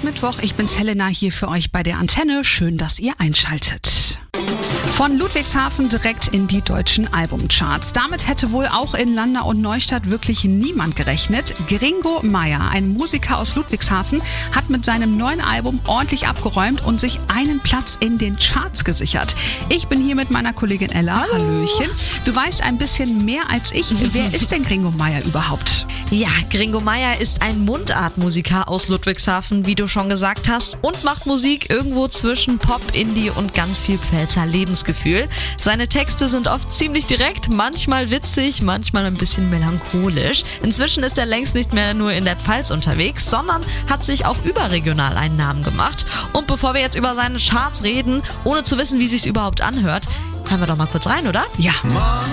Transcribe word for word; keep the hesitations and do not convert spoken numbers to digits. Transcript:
Mittwoch. Ich bin's Helena hier für euch bei der Antenne. Schön, dass ihr einschaltet. Von Ludwigshafen direkt in die deutschen Albumcharts. Damit hätte wohl auch in Landau und Neustadt wirklich niemand gerechnet. Gringo Meier, ein Musiker aus Ludwigshafen, hat mit seinem neuen Album ordentlich abgeräumt und sich einen Platz in den Charts gesichert. Ich bin hier mit meiner Kollegin Ella. Hallo. Hallöchen. Du weißt ein bisschen mehr als ich. Wer ist denn Gringo Meier überhaupt? Ja, Gringo Meier ist ein Mundartmusiker aus Ludwigshafen, wie du schon gesagt hast, und macht Musik irgendwo zwischen Pop, Indie und ganz viel Pfälzer Lebensgefühl. Seine Texte sind oft ziemlich direkt, manchmal witzig, manchmal ein bisschen melancholisch. Inzwischen ist er längst nicht mehr nur in der Pfalz unterwegs, sondern hat sich auch überregional einen Namen gemacht. Und bevor wir jetzt über seine Charts reden, ohne zu wissen, wie sich's überhaupt anhört, hören wir doch mal kurz rein, oder? Ja.